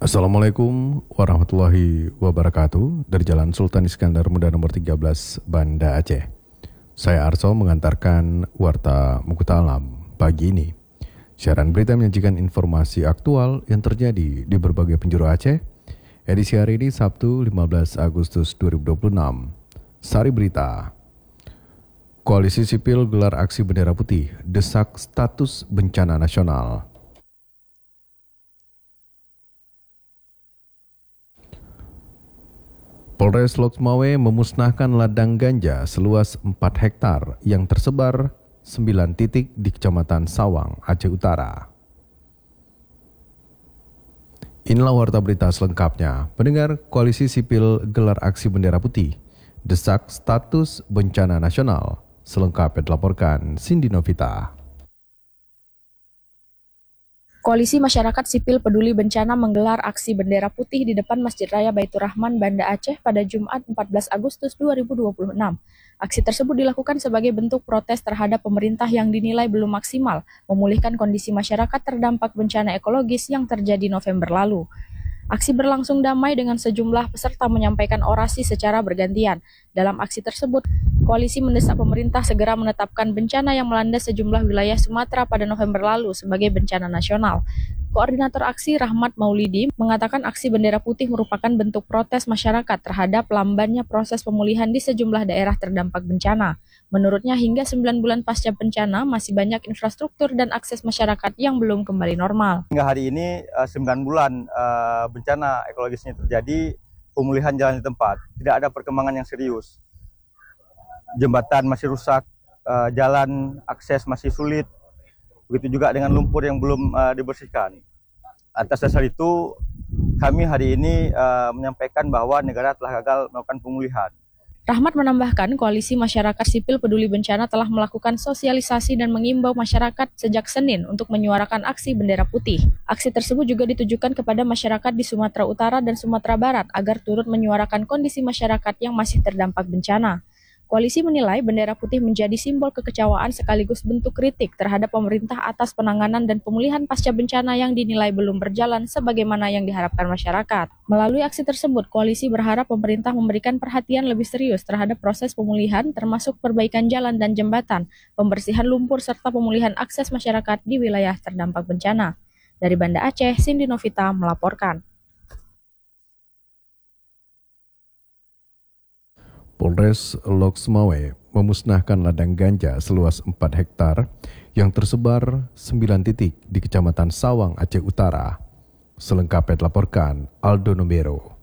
Assalamualaikum warahmatullahi wabarakatuh. Dari Jalan Sultan Iskandar Muda nomor 13, Banda Aceh. Saya Arso mengantarkan Warta Mukuta Alam pagi ini. Siaran berita menyajikan informasi aktual yang terjadi di berbagai penjuru Aceh. Edisi hari ini Sabtu 15 Agustus 2026. Sari berita. Koalisi Sipil gelar aksi bendera putih, desak status bencana nasional. Polres Lok Sumawe memusnahkan ladang ganja seluas 4 hektar yang tersebar 9 titik di Kecamatan Sawang, Aceh Utara. Inilah warta berita selengkapnya. Pendengar, Koalisi Sipil gelar aksi bendera putih, desak status bencana nasional. Selengkapnya dilaporkan Cindy Novita. Koalisi Masyarakat Sipil Peduli Bencana menggelar aksi bendera putih di depan Masjid Raya Baitur Rahman, Banda Aceh pada Jumat 14 Agustus 2026. Aksi tersebut dilakukan sebagai bentuk protes terhadap pemerintah yang dinilai belum maksimal memulihkan kondisi masyarakat terdampak bencana ekologis yang terjadi November lalu. Aksi berlangsung damai dengan sejumlah peserta menyampaikan orasi secara bergantian. Dalam aksi tersebut, koalisi mendesak pemerintah segera menetapkan bencana yang melanda sejumlah wilayah Sumatera pada November lalu sebagai bencana nasional. Koordinator aksi Rahmat Maulidi mengatakan aksi bendera putih merupakan bentuk protes masyarakat terhadap lambannya proses pemulihan di sejumlah daerah terdampak bencana. Menurutnya hingga 9 bulan pasca bencana masih banyak infrastruktur dan akses masyarakat yang belum kembali normal. Hingga hari ini 9 bulan bencana ekologisnya terjadi, pemulihan jalan di tempat, tidak ada perkembangan yang serius. Jembatan masih rusak, jalan akses masih sulit, begitu juga dengan lumpur yang belum dibersihkan. Atas dasar itu, kami hari ini menyampaikan bahwa negara telah gagal melakukan pemulihan. Rahmat menambahkan, Koalisi Masyarakat Sipil Peduli Bencana telah melakukan sosialisasi dan mengimbau masyarakat sejak Senin untuk menyuarakan aksi bendera putih. Aksi tersebut juga ditujukan kepada masyarakat di Sumatera Utara dan Sumatera Barat agar turut menyuarakan kondisi masyarakat yang masih terdampak bencana. Koalisi menilai bendera putih menjadi simbol kekecewaan sekaligus bentuk kritik terhadap pemerintah atas penanganan dan pemulihan pasca bencana yang dinilai belum berjalan sebagaimana yang diharapkan masyarakat. Melalui aksi tersebut, koalisi berharap pemerintah memberikan perhatian lebih serius terhadap proses pemulihan termasuk perbaikan jalan dan jembatan, pembersihan lumpur serta pemulihan akses masyarakat di wilayah terdampak bencana. Dari Banda Aceh, Cindy Novita melaporkan. Polres Lok Sumawe memusnahkan ladang ganja seluas 4 hektar yang tersebar 9 titik di Kecamatan Sawang, Aceh Utara. Selengkapnya dilaporkan Aldo Numero.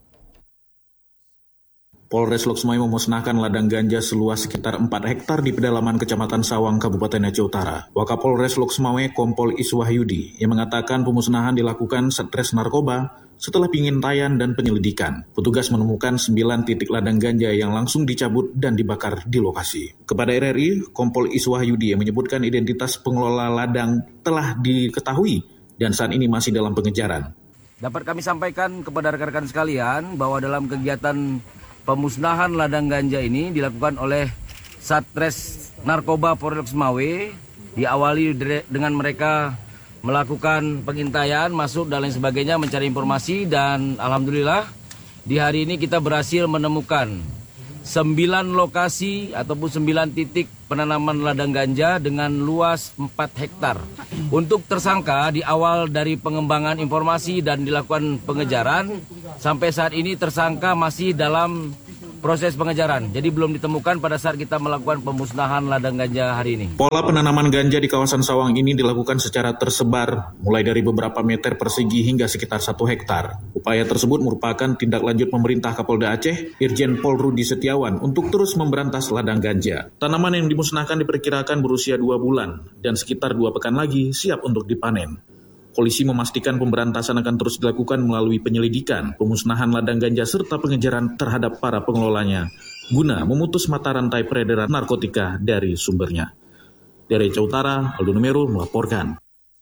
Polres Lok Sumawe memusnahkan ladang ganja seluas sekitar 4 hektar di pedalaman Kecamatan Sawang, Kabupaten Aceh Utara. Wakapolres Lok Sumawe Kompol Iswahyudi yang mengatakan pemusnahan dilakukan Satres Narkoba setelah pengintaian dan penyelidikan. Petugas menemukan 9 titik ladang ganja yang langsung dicabut dan dibakar di lokasi. Kepada RRI, Kompol Iswahyudi yang menyebutkan identitas pengelola ladang telah diketahui dan saat ini masih dalam pengejaran. Dapat kami sampaikan kepada rekan-rekan sekalian bahwa dalam kegiatan pemusnahan ladang ganja ini dilakukan oleh Satres Narkoba Polres Lok Sumawe, diawali dengan mereka melakukan pengintaian, masuk dan lain sebagainya, mencari informasi, dan alhamdulillah di hari ini kita berhasil menemukan 9 lokasi ataupun 9 titik penanaman ladang ganja dengan luas 4 hektar. Untuk tersangka di awal dari pengembangan informasi dan dilakukan pengejaran, sampai saat ini tersangka masih dalam proses pengejaran, jadi belum ditemukan pada saat kita melakukan pemusnahan ladang ganja hari ini. Pola penanaman ganja di kawasan Sawang ini dilakukan secara tersebar, mulai dari beberapa meter persegi hingga sekitar 1 hektar. Upaya tersebut merupakan tindak lanjut pemerintah Kapolda Aceh, Irjen Pol Rudi Setiawan, untuk terus memberantas ladang ganja. Tanaman yang dimusnahkan diperkirakan berusia 2 bulan, dan sekitar 2 pekan lagi siap untuk dipanen. Polisi memastikan pemberantasan akan terus dilakukan melalui penyelidikan, pemusnahan ladang ganja serta pengejaran terhadap para pengelolanya, guna memutus mata rantai peredaran narkotika dari sumbernya. Dari Aceh Utara, Aldo Numero melaporkan.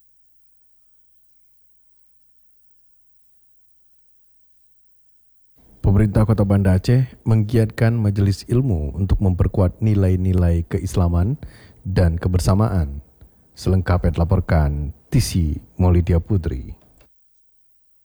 Pemerintah Kota Banda Aceh menggiatkan majelis ilmu untuk memperkuat nilai-nilai keislaman dan kebersamaan. Selengkapnya dilaporkan Tisi Maulidia Putri.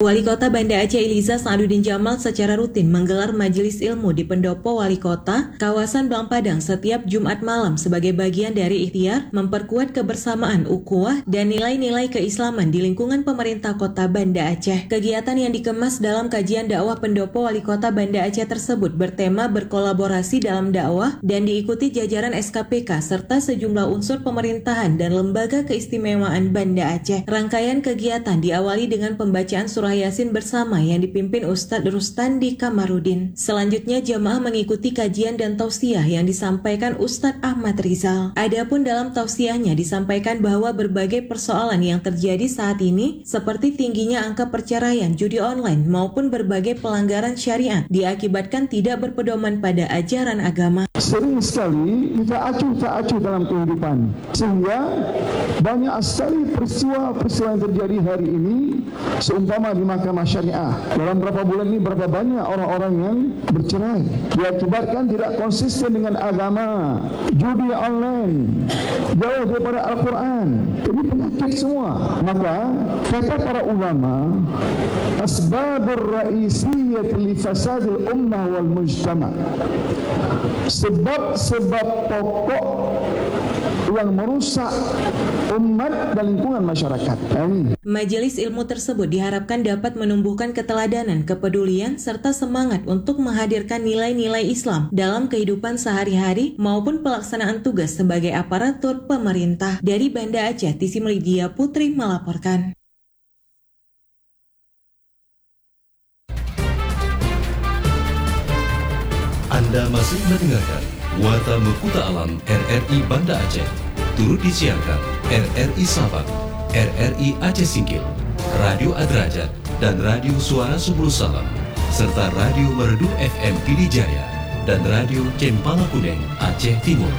Wali Kota Banda Aceh Iliza Sa'aduddin Jamal secara rutin menggelar majelis ilmu di Pendopo Wali Kota, kawasan Blang Padang setiap Jumat malam sebagai bagian dari ikhtiar memperkuat kebersamaan ukhuwah dan nilai-nilai keislaman di lingkungan pemerintah Kota Banda Aceh. Kegiatan yang dikemas dalam kajian dakwah Pendopo Wali Kota Banda Aceh tersebut bertema berkolaborasi dalam dakwah dan diikuti jajaran SKPK serta sejumlah unsur pemerintahan dan lembaga keistimewaan Banda Aceh. Rangkaian kegiatan diawali dengan pembacaan surah Yasin bersama yang dipimpin Ustadz Rustandi Kamarudin. Selanjutnya jamaah mengikuti kajian dan tausiah yang disampaikan Ustadz Ahmad Rizal. Adapun dalam tausiahnya disampaikan bahwa berbagai persoalan yang terjadi saat ini seperti tingginya angka perceraian, judi online maupun berbagai pelanggaran syariat diakibatkan tidak berpedoman pada ajaran agama. Sering sekali kita acuh dalam kehidupan, sehingga banyak sekali peristiwa yang terjadi hari ini seumpama di mahkamah syariah. Dalam berapa bulan ini berapa banyak orang-orang yang bercerai diakibatkan tidak konsisten dengan agama, judi online, jauh daripada Al-Quran. Ini penyakit semua. Maka kata para ulama, asbabur raisiyyah li fasadil ummah wal mujtama, sebab-sebab pokok yang merusak umat dan lingkungan masyarakat. Majelis ilmu tersebut diharapkan dapat menumbuhkan keteladanan, kepedulian, serta semangat untuk menghadirkan nilai-nilai Islam dalam kehidupan sehari-hari maupun pelaksanaan tugas sebagai aparatur pemerintah. Dari Banda Aceh, Tisi Melidia Putri melaporkan. Anda masih mendengarkan Warta Mekuta Alam RRI Banda Aceh. Turut disiarkan RRI Sabang, RRI Aceh Singkil, Radio Adrajat, dan Radio Suara Subul Salam, serta Radio Merdu FM Pidijaya dan Radio Cempala Kuning Aceh Timur.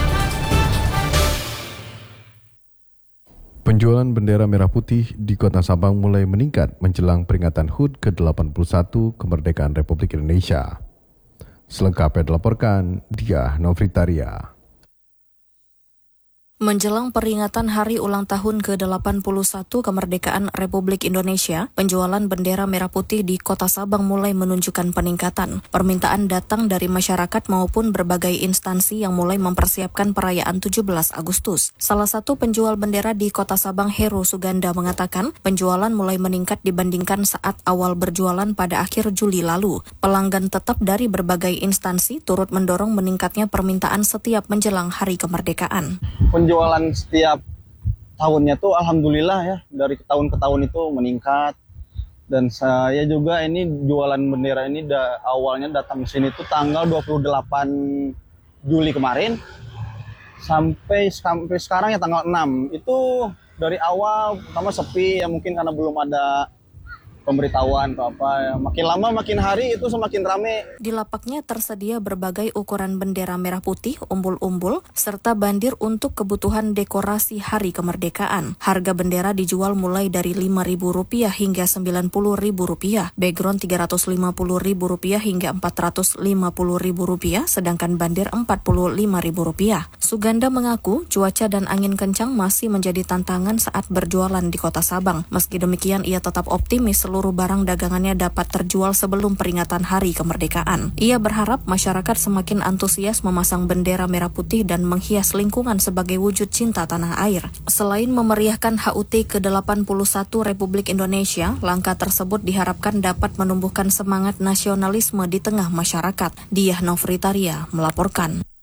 Penjualan bendera merah putih di Kota Sabang mulai meningkat menjelang peringatan HUT ke-81 kemerdekaan Republik Indonesia. Selengkapnya dilaporkan Diah Novitaria. Menjelang peringatan Hari Ulang Tahun ke-81 Kemerdekaan Republik Indonesia, penjualan bendera merah putih di Kota Sabang mulai menunjukkan peningkatan. Permintaan datang dari masyarakat maupun berbagai instansi yang mulai mempersiapkan perayaan 17 Agustus. Salah satu penjual bendera di Kota Sabang, Heru Suganda, mengatakan penjualan mulai meningkat dibandingkan saat awal berjualan pada akhir Juli lalu. Pelanggan tetap dari berbagai instansi turut mendorong meningkatnya permintaan setiap menjelang Hari Kemerdekaan. Penjualan setiap tahunnya tuh alhamdulillah ya, dari tahun ke tahun itu meningkat. Dan saya juga ini jualan bendera ini awalnya datang sini tuh tanggal 28 Juli kemarin sampai sekarang ya tanggal 6. Itu dari awal pertama sepi ya, mungkin karena belum ada pemberitahuan atau apa ya. Makin lama makin hari itu semakin rame. Di lapaknya tersedia berbagai ukuran bendera merah putih, umbul-umbul, serta bandir untuk kebutuhan dekorasi Hari Kemerdekaan. Harga bendera dijual mulai dari Rp5.000 hingga Rp90.000, background Rp350.000 hingga Rp450.000, sedangkan bandir Rp45.000. Suganda mengaku cuaca dan angin kencang masih menjadi tantangan saat berjualan di Kota Sabang. Meski demikian, ia tetap optimis seluruh barang dagangannya dapat terjual sebelum peringatan Hari Kemerdekaan. Ia berharap masyarakat semakin antusias memasang bendera merah putih dan menghias lingkungan sebagai wujud cinta tanah air. Selain memeriahkan HUT ke-81 Republik Indonesia, langkah tersebut diharapkan dapat menumbuhkan semangat nasionalisme di tengah masyarakat. Diah Novitaria melaporkan.